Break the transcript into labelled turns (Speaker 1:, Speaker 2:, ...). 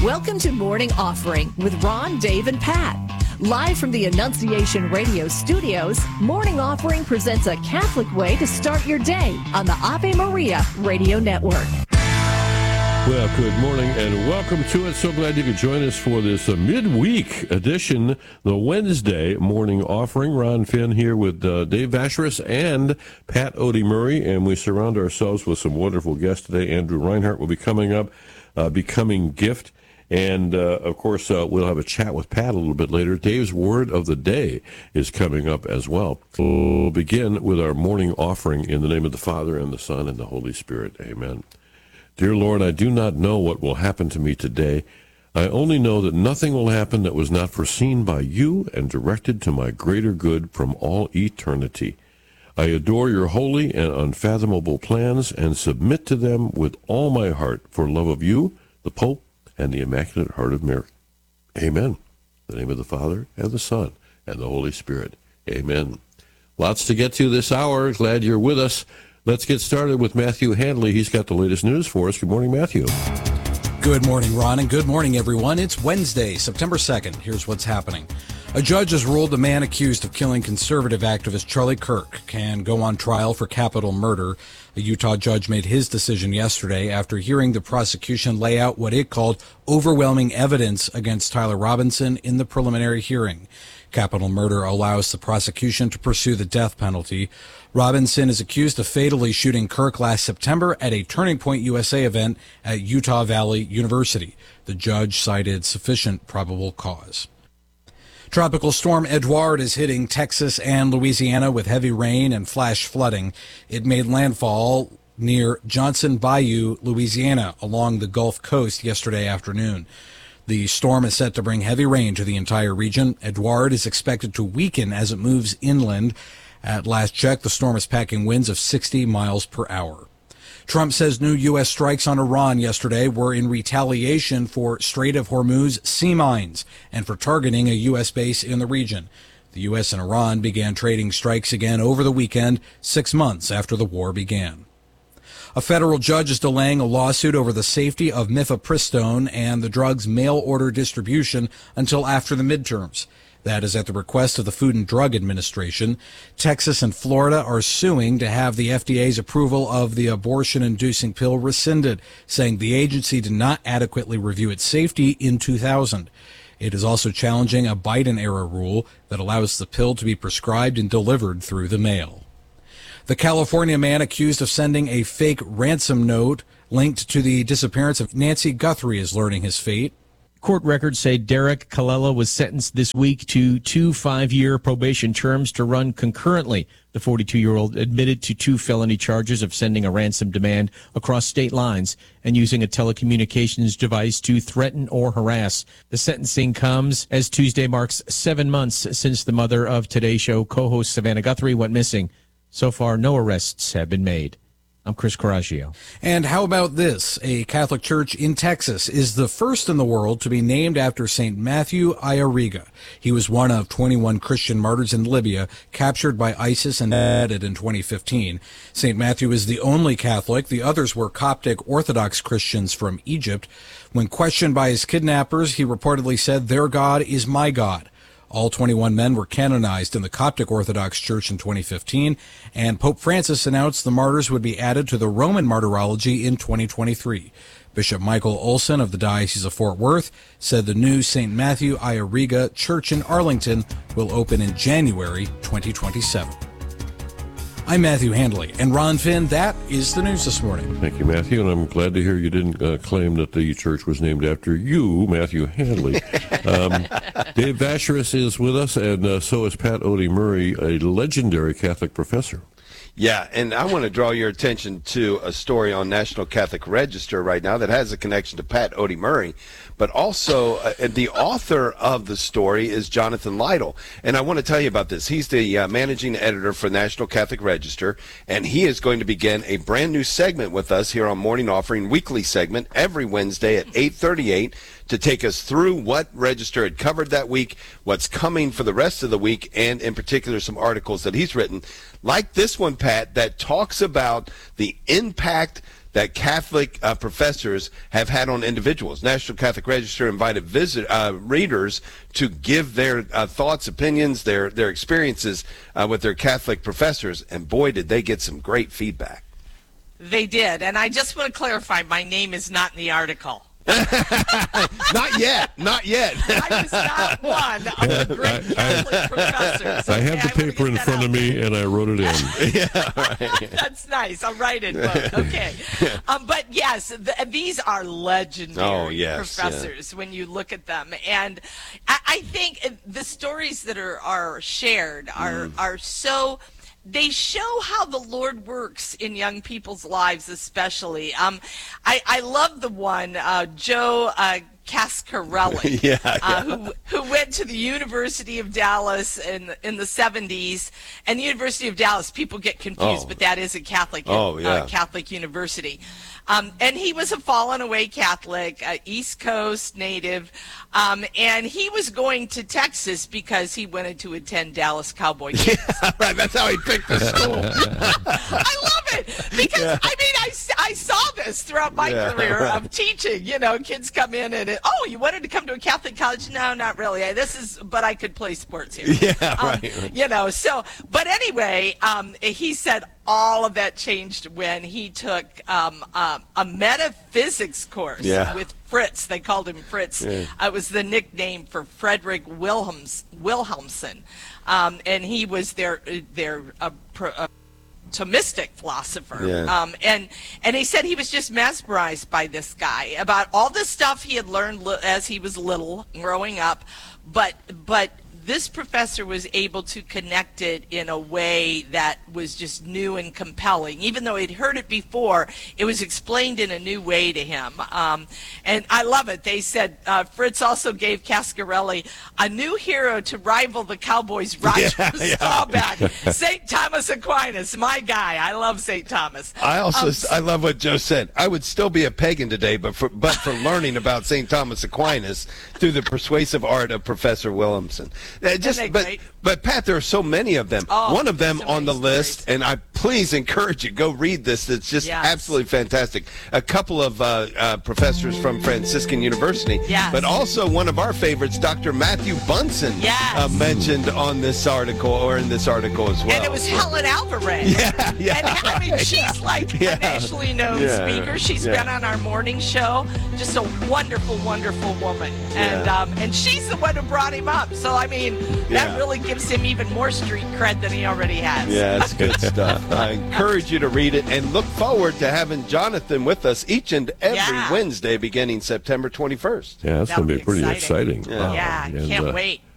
Speaker 1: Welcome to Morning Offering with Ron, Dave, and Pat. Live from the Annunciation Radio studios, Morning Offering presents a Catholic way to start your day on the Ave Maria Radio Network.
Speaker 2: Well, good morning and welcome to it. So glad you could join us for this midweek edition, the Wednesday Morning Offering. Ron Finn here with Dave Vacheris and Pat Odie Murray, and we surround ourselves with some wonderful guests today. Andrew Reinhardt will be coming up, Becoming Gift. And, of course, we'll have a chat with Pat a little bit later. Dave's Word of the Day is coming up as well. We'll begin with our morning offering in the name of the Father, and the Son, and the Holy Spirit. Amen. Dear Lord, I do not know what will happen to me today. I only know that nothing will happen that was not foreseen by you and directed to my greater good from all eternity. I adore your holy and unfathomable plans and submit to them with all my heart for love of you, the Pope, and the Immaculate Heart of Mary. Amen. In the name of the Father, and the Son, and the Holy Spirit. Amen. Lots to get to this hour. Glad you're with us. Let's get started with Matthew Handley. He's got the latest news for us. Good morning, Matthew.
Speaker 3: Good morning, Ron, and good morning, everyone. It's Wednesday, September 2nd. Here's what's happening. A judge has ruled a man accused of killing conservative activist Charlie Kirk can go on trial for capital murder. A Utah judge made his decision yesterday after hearing the prosecution lay out what it called overwhelming evidence against Tyler Robinson in the preliminary hearing. Capital murder allows the prosecution to pursue the death penalty. Robinson is accused of fatally shooting Kirk last September at a Turning Point USA event at Utah Valley University. The judge cited sufficient probable cause. Tropical storm Edouard is hitting Texas and Louisiana with heavy rain and flash flooding. It made landfall near Johnson Bayou, Louisiana, along the Gulf Coast yesterday afternoon. The storm is set to bring heavy rain to the entire region. Edouard is expected to weaken as it moves inland. At last check, the storm is packing winds of 60 miles per hour. Trump says new U.S. strikes on Iran yesterday were in retaliation for Strait of Hormuz sea mines and for targeting a U.S. base in the region. The U.S. and Iran began trading strikes again over the weekend, 6 months after the war began. A federal judge is delaying a lawsuit over the safety of mifepristone and the drug's mail-order distribution until after the midterms. That is at the request of the Food and Drug Administration. Texas and Florida are suing to have the FDA's approval of the abortion-inducing pill rescinded, saying the agency did not adequately review its safety in 2000. It is also challenging a Biden-era rule that allows the pill to be prescribed and delivered through the mail. The California man accused of sending a fake ransom note linked to the disappearance of Nancy Guthrie is learning his fate.
Speaker 4: Court records say Derek Colella was sentenced this week to 2 5-year probation terms to run concurrently. The 42-year-old admitted to 2 felony charges of sending a ransom demand across state lines and using a telecommunications device to threaten or harass. The sentencing comes as Tuesday marks 7 months since the mother of Today Show co-host Savannah Guthrie went missing. So far, no arrests have been made. I'm Chris Coraggio.
Speaker 3: And how about this? A Catholic church in Texas is the first in the world to be named after St. Matthew Ayariga. He was one of 21 Christian martyrs in Libya, captured by ISIS and added in 2015. St. Matthew is the only Catholic. The others were Coptic Orthodox Christians from Egypt. When questioned by his kidnappers, he reportedly said, "Their God is my God." All 21 men were canonized in the Coptic Orthodox Church in 2015, and Pope Francis announced the martyrs would be added to the Roman Martyrology in 2023. Bishop Michael Olson of the Diocese of Fort Worth said the new St. Matthew Ayariga Church in Arlington will open in January 2027. I'm Matthew Handley, and Ron Finn. That is the news this morning.
Speaker 2: Thank you, Matthew, and I'm glad to hear you didn't claim that the church was named after you, Matthew Handley. Dave Vacheris is with us, and so is Pat Odie Murray, a legendary Catholic professor.
Speaker 5: Yeah, and I want to draw your attention to a story on National Catholic Register right now that has a connection to Pat Odie Murray, but also the author of the story is Jonathan Lytle. And I want to tell you about this. He's the managing editor for National Catholic Register, and he is going to begin a brand new segment with us here on Morning Offering, weekly segment, every Wednesday at 8:38 to take us through what Register had covered that week, what's coming for the rest of the week, and in particular some articles that he's written, like this one, Pat, that talks about the impact that Catholic professors have had on individuals. National Catholic Register invited readers to give their thoughts, opinions, their experiences with their Catholic professors, and boy, did they get some great feedback.
Speaker 6: They did, and I just want to clarify, my name is not in the article.
Speaker 5: Not yet.
Speaker 6: I was not one of the great Catholic professors.
Speaker 2: I have the paper in front of me, and I wrote it in.
Speaker 5: Yeah, right.
Speaker 6: That's nice. I'll write it. Okay. But yes, these are legendary professors when you look at them. And I think the stories that are shared are so... They show how the Lord works in young people's lives, especially. I love the one, Joe Cascarelli, who went to the University of Dallas in the 70s. And the University of Dallas, people get confused, but that is a Catholic Catholic university. And he was a fallen away Catholic, East Coast native, and he was going to Texas because he wanted to attend Dallas Cowboy games.
Speaker 5: Yeah, right. That's how he picked the school.
Speaker 6: I love it because I saw this throughout my career of teaching. You know, kids come in and you wanted to come to a Catholic college? No, not really. But I could play sports here.
Speaker 5: Yeah, right.
Speaker 6: You know, but anyway, he said all of that changed when he took a metaphysics course with Fritz. They called him Fritz. Yeah. It was the nickname for Frederick Wilhelmsen, and he was their Thomistic philosopher. Yeah. And he said he was just mesmerized by this guy about all the stuff he had learned as he was little growing up, but this professor was able to connect it in a way that was just new and compelling. Even though he'd heard it before, it was explained in a new way to him. And I love it. They said Fritz also gave Cascarelli a new hero to rival the Cowboys' Roger Staubach, St. Thomas Aquinas, my guy. I love St. Thomas.
Speaker 5: I love what Joe said. I would still be a pagan today, but for learning about St. Thomas Aquinas through the persuasive art of Professor Wilhelmsen. But Pat, there are so many of them. One of them on the list, and I please encourage you, go read this. It's just absolutely fantastic. A couple of professors from Franciscan University, but also one of our favorites, Dr. Matthew Bunson, mentioned on this article or in this article as well.
Speaker 6: And it was Helen Alvarez. And I mean, she's like a nationally known speaker. She's been on our morning show. Just a wonderful, wonderful woman. And she's the one who brought him up. So I mean, that really gives him even more street cred than he already has.
Speaker 5: Yeah, that's good stuff. I encourage you to read it and look forward to having Jonathan with us each and every Wednesday beginning September 21st.
Speaker 2: Yeah, that's going to be pretty exciting.
Speaker 6: Can't wait.